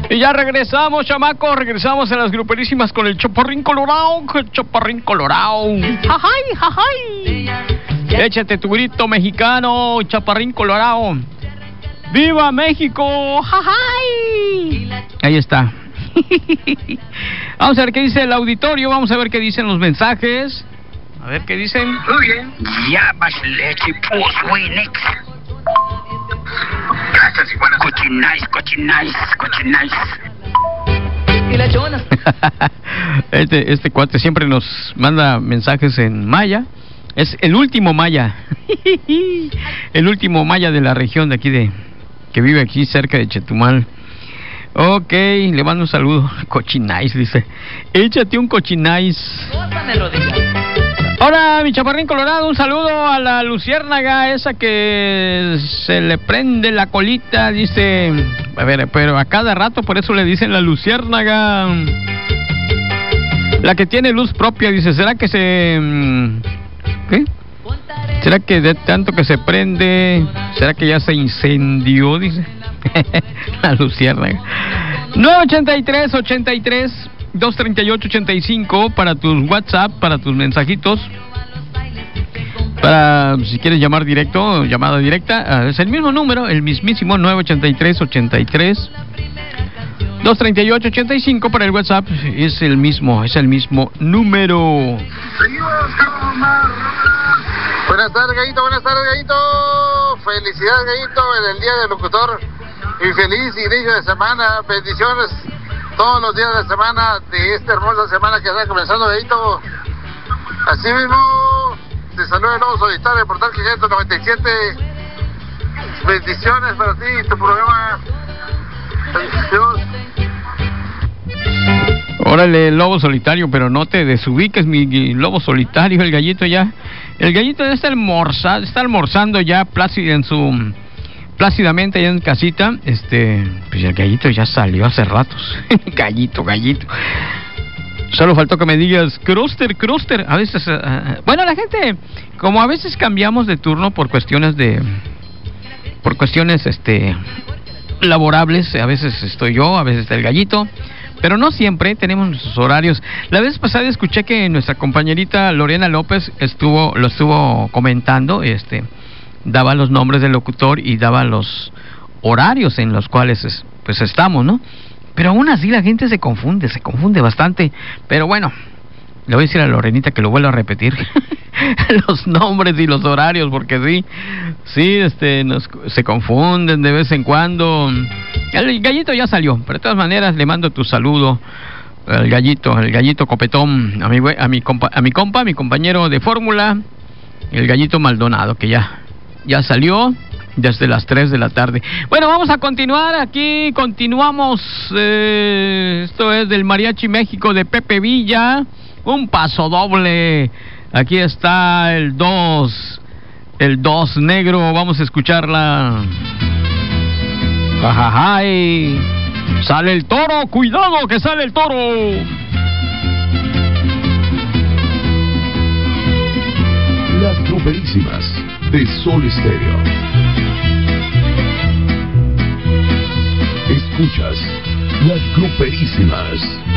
Y ya regresamos, chamacos, regresamos a las gruperísimas con el Chaparrín Colorado, jajay, jajay. Échate tu grito mexicano, Chaparrín Colorado. ¡Viva México! ¡Jajay! Ahí está. Vamos a ver qué dice el auditorio, vamos a ver qué dicen los mensajes. A ver qué dicen. Muy bien. Ya vas leche, pues, güey, next. Gracias, igual. Cochinais. Y la chona. Este cuate siempre nos manda mensajes en maya. Es el último maya. El último maya de la región de aquí que vive aquí cerca de Chetumal. Ok, le mando un saludo. Cochinais, dice. Échate un cochinais. Hola, mi Chaparrín Colorado, un saludo a la luciérnaga, esa que se le prende la colita, dice. A ver, pero a cada rato por eso le dicen la luciérnaga. La que tiene luz propia, dice. ¿Será que ¿qué? ¿Será que de tanto que se prende, será que ya se incendió, dice? La luciérnaga. 983-238-85 para tus WhatsApp, para tus mensajitos. Para si quieres llamar directo, llamada directa, es el mismo número, el mismísimo 983-238-85 para el WhatsApp, es el mismo número. Buenas tardes, Gallito. Felicidades, Gallito, en el Día del Locutor. Y feliz inicio de semana. Bendiciones todos los días de la semana, de esta hermosa semana que está comenzando, Gallito. Así mismo, te saluda el Lobo Solitario, Portal 597. Bendiciones para ti y tu programa. Dios. Órale, Lobo Solitario, pero no te desubiques, mi Lobo Solitario, el Gallito ya. El Gallito ya está almorzando ya plácidamente allá en casita. Pues el Gallito ya salió hace ratos. Gallito. Solo faltó que me digas Cruster. A veces, bueno, la gente, como a veces cambiamos de turno por cuestiones laborables, a veces estoy yo, a veces está el Gallito. Pero no siempre tenemos nuestros horarios. La vez pasada escuché que nuestra compañerita Lorena López lo estuvo comentando, daba los nombres del locutor y daba los horarios en los cuales pues estamos, ¿no? Pero aún así la gente se confunde bastante. Pero bueno, le voy a decir a Lorenita que lo vuelva a repetir. Los nombres y los horarios, porque sí, se confunden de vez en cuando. El Gallito ya salió, pero de todas maneras le mando tu saludo, el Gallito Copetón, a mi compañero de fórmula, el Gallito Maldonado, que ya salió desde las 3 de la tarde. Bueno, vamos a continuar aquí, continuamos, esto es del Mariachi México de Pepe Villa, un paso doble. Aquí está el 2 negro, vamos a escucharla. Jajajay, sale el toro, cuidado que sale el toro. Las gruperísimas de Sol Estéreo. Escuchas Las gruperísimas.